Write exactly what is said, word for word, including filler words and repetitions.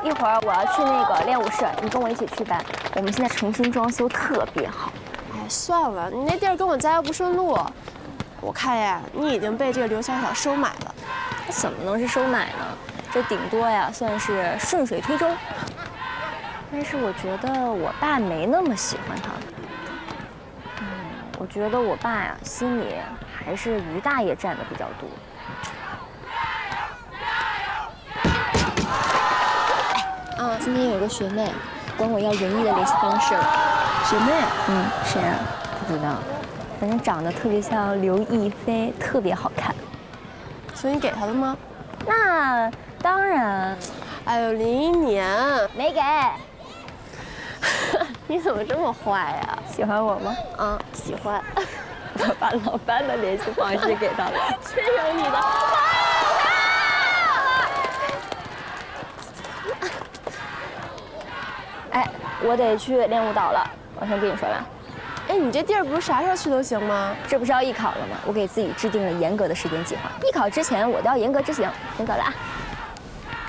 一会儿我要去那个练舞室，你跟我一起去呗。我们现在重新装修，特别好。 哎，算了，你那地儿跟我家又不顺路，我看呀，你已经被这个刘小小收买了。 怎么能是收买呢？这顶多呀算是顺水推舟。但是我觉得我爸没那么喜欢他。嗯，我觉得我爸呀心里还是于大爷占的比较多。啊，今天有个学妹管我要仁义的联系方式了。 学妹？ 嗯，谁啊？不知道，反正长得特别像刘亦菲，特别好看。 所以你给她了吗？ 那当然。 哎呦，林一年没给。 你怎么这么坏呀？ 喜欢我吗？ 嗯，喜欢。 我把老班的联系方式给他了。 真有你的！ 哎，我得去练舞蹈了，我先跟你说了。 哎，你这地儿不是啥时候去都行吗？ 这不是要艺考了吗？我给自己制定了严格的时间计划，艺考之前我都要严格执行。先走了啊。